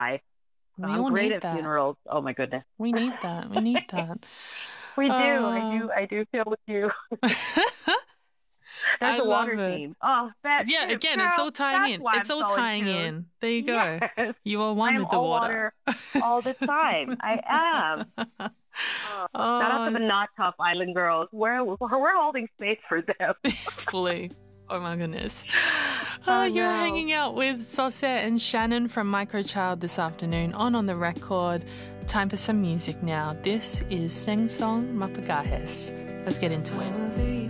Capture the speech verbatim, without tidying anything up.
We I'm all great need at that. funerals. Oh my goodness. We need that. We need that. We do. I Uh, do. I do feel with you. There's I a love water it. theme. Oh, that Yeah, again, it's girl, all tying that's in. why It's I'm all so in tying tune. in. There you go. Yes. You are I one am with the all water. water all the time. I am. Oh, shout out to Oh, the Not Tough Island girls. We're we're holding space for them. fully. Oh my goodness. Oh, Oh you're no. hanging out with Sauce and Shannon from Microchild this afternoon on On the Record. Time for some music now. This is Sing Song Mapagahes. Let's get into it.